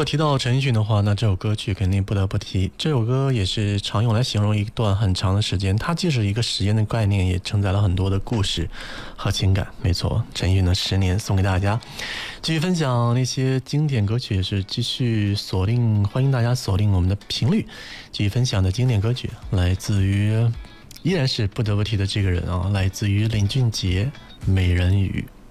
果提到陈奕迅的话，那这首歌曲肯定不得不提。这首歌也是常用来形容一段很长的时间，它既是一个时间的概念，也承载了很多的故事和情感。没错，陈奕迅的10年送给大家。继续分享那些经典歌曲，也是继续锁定，欢迎大家锁定我们的频率。继续分享的经典歌曲，来自于依然是不得不提的这个人啊，来自于林俊杰《美人鱼》。